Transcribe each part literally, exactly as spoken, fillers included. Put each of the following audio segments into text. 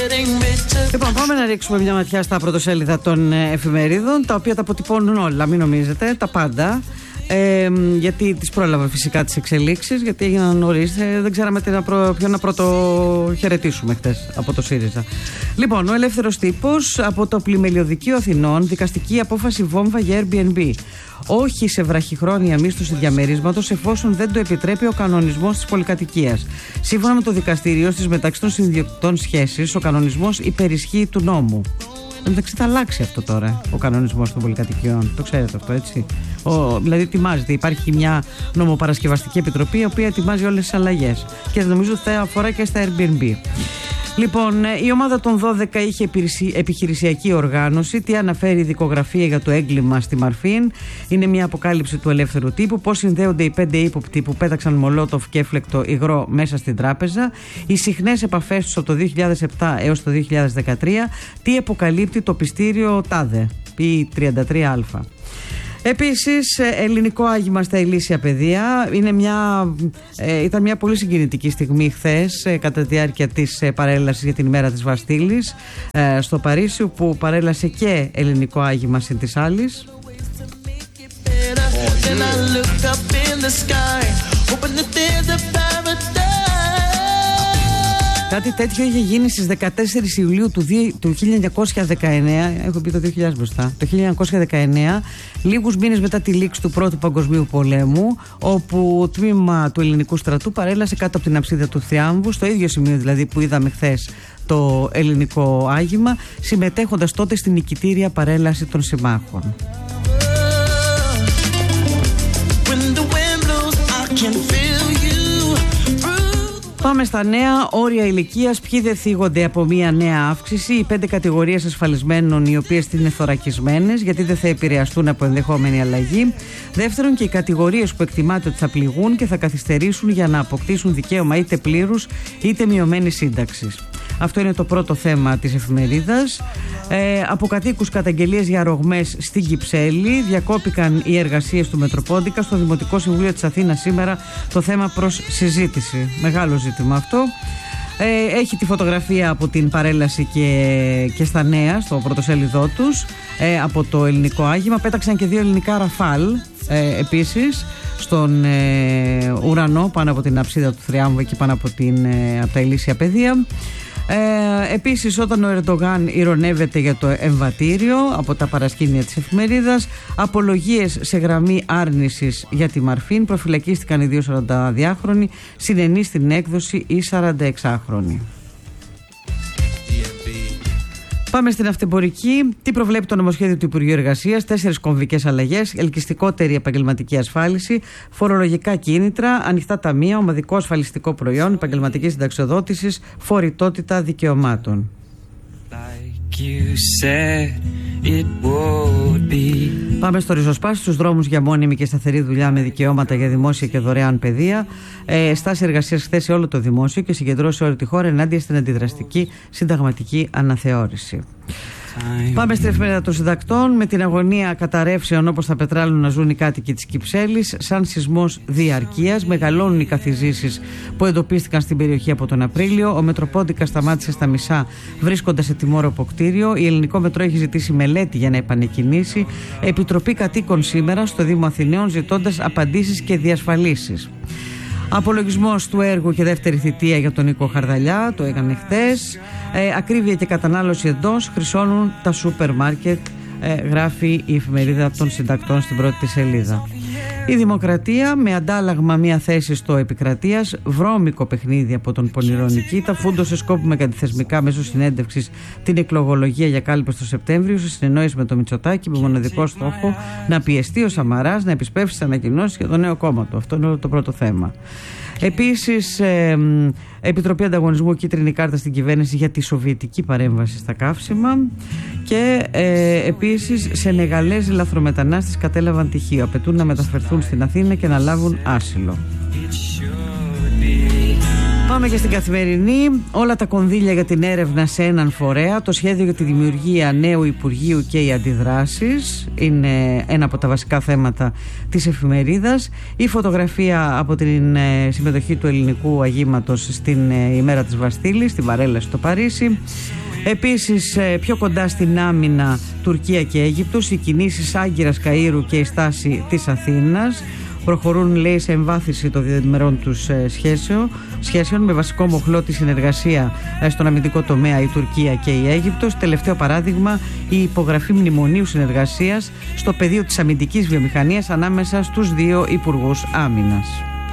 Λοιπόν, πάμε να ρίξουμε μια ματιά στα πρωτοσέλιδα των εφημερίδων, τα οποία τα αποτυπώνουν όλα, μην νομίζετε, τα πάντα. Ε, γιατί τις πρόλαβα φυσικά τις εξελίξεις, γιατί έγιναν νωρίς, ε, δεν ξέραμε τι να προ, ποιο να πρωτοχαιρετήσουμε χτες από το ΣΥΡΙΖΑ. Λοιπόν, ο Ελεύθερος Τύπος, από το Πλημελιωδικείο Αθηνών, δικαστική απόφαση βόμβα για Airbnb. Όχι σε βραχυχρόνια μίσθωση διαμερίσματος, εφόσον δεν το επιτρέπει ο κανονισμός της πολυκατοικίας. Σύμφωνα με το δικαστήριο, στις μεταξύ των συνδιοκτητών σχέσεις, ο κανονισμός υπερισχύει του νόμου. Εντάξει, θα αλλάξει αυτό τώρα, ο κανονισμός των πολυκατοικιών. Το ξέρετε αυτό, έτσι. Ο, δηλαδή, ετοιμάζεται. Υπάρχει μια νομοπαρασκευαστική επιτροπή, η οποία ετοιμάζει όλες τις αλλαγές. Και νομίζω ότι θα αφορά και στα Airbnb. Λοιπόν, η ομάδα των δώδεκα είχε επιχειρησιακή οργάνωση. Τι αναφέρει η δικογραφία για το έγκλημα στη Μαρφίν? Είναι μια αποκάλυψη του Ελεύθερου Τύπου. Πώς συνδέονται οι πέντε ύποπτοι που πέταξαν μολότοφ και έφλεκτο υγρό μέσα στην τράπεζα. Οι συχνές επαφές τους από το δύο χιλιάδες επτά έως το δύο χιλιάδες δεκατρία. Τι αποκαλύπτει το πιστήριο ΤΑΔΕ, πι τριάντα τρία α. Επίσης, ελληνικό άγημα στα ηλίσια παιδεία. Είναι μια, ε, ήταν μια πολύ συγκινητική στιγμή χθες, ε, κατά τη διάρκεια της ε, παρέλασης για την ημέρα της Βαστίλης ε, στο Παρίσι, που παρέλασε και ελληνικό άγημα συν της άλλης. Κάτι τέτοιο είχε γίνει στις δεκατέσσερις Ιουλίου του, του χίλια εννιακόσια δεκαεννέα, έχω πει το δύο χιλιάδες μπροστά, το χίλια εννιακόσια δεκαεννέα, λίγους μήνες μετά τη λήξη του Πρώτου Παγκοσμίου Πολέμου, όπου το τμήμα του ελληνικού στρατού παρέλασε κάτω από την αψίδα του Θριάμβου, στο ίδιο σημείο δηλαδή που είδαμε χθες το ελληνικό άγημα, συμμετέχοντας τότε στην νικητήρια παρέλαση των συμμάχων. Πάμε στα νέα. Όρια ηλικίας. Ποιοι δεν θίγονται από μια νέα αύξηση? Οι πέντε κατηγορίες ασφαλισμένων, οι οποίες είναι θωρακισμένες, γιατί δεν θα επηρεαστούν από ενδεχόμενη αλλαγή. Δεύτερον, και οι κατηγορίες που εκτιμάται ότι θα πληγούν και θα καθυστερήσουν για να αποκτήσουν δικαίωμα είτε πλήρους είτε μειωμένης σύνταξης. Αυτό είναι το πρώτο θέμα της εφημερίδας. Ε, από κατοίκους καταγγελίες για ρογμές στην Κυψέλη. Διακόπηκαν οι εργασίες του Μετροπόντικα. Στο Δημοτικό Συμβούλιο της Αθήνας σήμερα το θέμα προς συζήτηση. Μεγάλο ζήτημα αυτό. Ε, έχει τη φωτογραφία από την παρέλαση και, και στα νέα, στο πρωτοσέλιδό τους, ε, από το ελληνικό άγημα. Πέταξαν και δύο ελληνικά ραφάλ ε, επίσης στον ε, ουρανό, πάνω από την αψίδα του Θριάμβου και πάνω από, την, ε, από τα ηλίσια παιδεία. Ε, επίσης, όταν ο Ερντογάν ειρωνεύεται για το εμβατήριο, από τα παρασκήνια της εφημερίδας, απολογίες σε γραμμή άρνησης για τη Μαρφίν, προφυλακίστηκαν οι δύο σαρανταδυάχρονοι, συνενεί στην έκδοση οι σαρανταεξάχρονοι. Πάμε στην αυτεμπορική. Τι προβλέπει το νομοσχέδιο του Υπουργείου Εργασίας? Τέσσερις κομβικές αλλαγές: ελκυστικότερη επαγγελματική ασφάλιση, φορολογικά κίνητρα, ανοιχτά ταμεία, ομαδικό ασφαλιστικό προϊόν, επαγγελματική συνταξιοδότηση, φορητότητα δικαιωμάτων. Πάμε στο ριζοσπάσι, στους δρόμους για μόνιμη και σταθερή δουλειά με δικαιώματα για δημόσια και δωρεάν παιδεία. Ε, στάση εργασίας χθες σε όλο το δημόσιο και συγκεντρώσει σε όλη τη χώρα ενάντια στην αντιδραστική συνταγματική αναθεώρηση. Πάμε στην εφημερίδα των συντακτών. Με την αγωνία καταρρεύσεων όπως τα πετράλαινα να ζουν οι κάτοικοι της Κυψέλης, σαν σεισμός διαρκείας, μεγαλώνουν οι καθιζήσεις που εντοπίστηκαν στην περιοχή από τον Απρίλιο. Ο Μετροπόντικας σταμάτησε στα μισά, βρίσκοντας σε τιμόρροπο κτίριο. Η Ελληνικό Μετρό έχει ζητήσει μελέτη για να επανεκκινήσει. Επιτροπή κατοίκων σήμερα στο Δήμο Αθηναίων, ζητώντας απαντήσεις και διασφαλίσεις. Απολογισμός του έργου και δεύτερη θητεία για τον Νίκο Χαρδαλιά, το έκανε χθες. Ε, ακρίβεια και κατανάλωση εντός χρυσώνουν τα σούπερ μάρκετ, ε, γράφει η εφημερίδα των συντακτών στην πρώτη σελίδα. Η Δημοκρατία, με αντάλλαγμα μια θέση στο Επικρατείας, βρώμικο παιχνίδι από τον πονηρό Νικήτα, φούντωσε σκόπιμα και αντιθεσμικά μέσω συνέντευξης την εκλογολογία για κάλπες το Σεπτέμβριο, σε συνεννόηση με το Μητσοτάκη, με μοναδικό στόχο να πιεστεί ο Σαμαράς να επισπεύσει τις ανακοινώσεις για το νέο κόμμα του. Αυτό είναι το πρώτο θέμα. Επίσης, ε, Επιτροπή Ανταγωνισμού, κίτρινη κάρτα στην κυβέρνηση για τη σοβιετική παρέμβαση στα καύσιμα. Και ε, επίσης, Σενεγαλέζοι λαθρομετανάστες κατέλαβαν τυχείο. Απαιτούν να μεταφερθούν στην Αθήνα και να λάβουν άσυλο. Πάμε και στην Καθημερινή. Όλα τα κονδύλια για την έρευνα σε έναν φορέα. Το σχέδιο για τη δημιουργία νέου Υπουργείου και οι αντιδράσεις είναι ένα από τα βασικά θέματα της εφημερίδας. Η φωτογραφία από την συμμετοχή του ελληνικού αγήματος στην ημέρα της Βαστίλης, στην παρέλαση στο Παρίσι. Επίσης, πιο κοντά στην άμυνα Τουρκία και Αίγυπτος, οι κινήσεις Άγκυρας, Καΐρου και η στάση της Αθήνας. Προχωρούν, λέει, σε εμβάθυνση των διμερών τους σχέσεων, σχέσεων με βασικό μοχλό τη συνεργασία στον αμυντικό τομέα η Τουρκία και η Αίγυπτος. Τελευταίο παράδειγμα, η υπογραφή μνημονίου συνεργασίας στο πεδίο της αμυντικής βιομηχανίας ανάμεσα στους δύο υπουργούς άμυνας.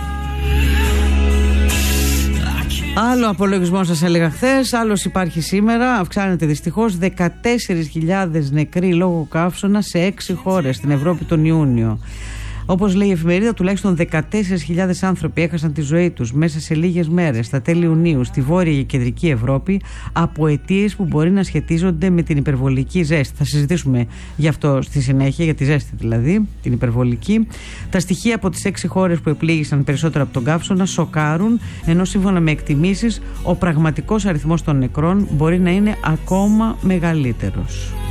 Άλλο απολογισμό σας έλεγα χθες, άλλος υπάρχει σήμερα. Αυξάνεται δυστυχώς, δεκατέσσερις χιλιάδες νεκροί λόγω καύσωνα σε έξι χώρες στην Ευρώπη τον Ιούνιο. Όπως λέει η εφημερίδα, τουλάχιστον δεκατέσσερις χιλιάδες άνθρωποι έχασαν τη ζωή τους μέσα σε λίγες μέρες στα τέλη Ιουνίου στη Βόρεια και Κεντρική Ευρώπη από αιτίες που μπορεί να σχετίζονται με την υπερβολική ζέστη. Θα συζητήσουμε γι' αυτό στη συνέχεια, για τη ζέστη δηλαδή, την υπερβολική. Τα στοιχεία από τις έξι χώρες που επλήγησαν περισσότερο από τον καύσωνα σοκάρουν, ενώ σύμφωνα με εκτιμήσεις ο πραγματικός αριθμός των νεκρών μπορεί να είναι ακόμα μεγαλύτερος.